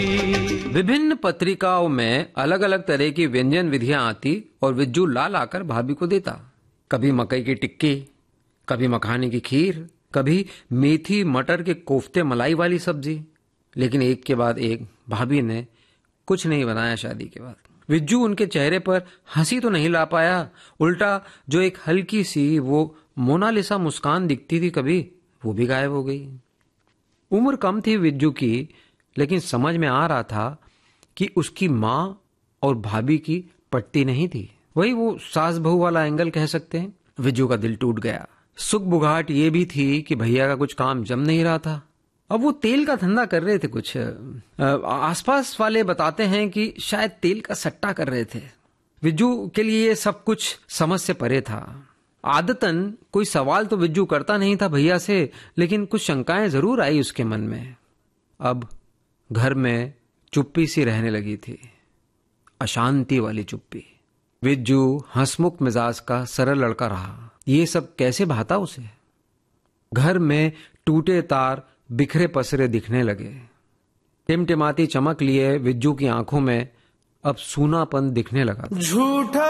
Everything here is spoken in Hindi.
विभिन्न पत्रिकाओं में अलग अलग तरह की व्यंजन विधियां आती और विज्जू ला लाकर भाभी को देता। कभी मकई की टिक्की, कभी मखाने की खीर, कभी मेथी मटर के कोफ्ते मलाई वाली सब्जी। लेकिन एक के बाद एक भाभी ने कुछ नहीं बनाया शादी के बाद। विज्जू उनके चेहरे पर हंसी तो नहीं ला पाया, उल्टा जो एक हल्की सी वो मोनालिसा मुस्कान दिखती थी कभी, वो भी गायब हो गई। उम्र कम थी विज्जू की, लेकिन समझ में आ रहा था कि उसकी माँ और भाभी की पटती नहीं थी। वही वो सास बहू वाला एंगल कह सकते हैं। विज्जू का दिल टूट गया। सुख बुघाट ये भी थी कि भैया का कुछ काम जम नहीं रहा था। अब वो तेल का धंधा कर रहे थे कुछ। आसपास वाले बताते हैं कि शायद तेल का सट्टा कर रहे थे। विज्जू के लिए ये सब कुछ समझ से परे था। आदतन कोई सवाल तो विज्जू करता नहीं था भैया से, लेकिन कुछ शंकाएं जरूर आई उसके मन में। अब घर में चुप्पी सी रहने लगी थी, अशांति वाली चुप्पी। विज्जू हंसमुख मिजाज का सरल लड़का रहा। ये सब कैसे भाता उसे? घर में टूटे तार बिखरे पसरे दिखने लगे। टिमटिमाती चमक लिए विज्जू की आंखों में अब सूनापन दिखने लगा। झूठा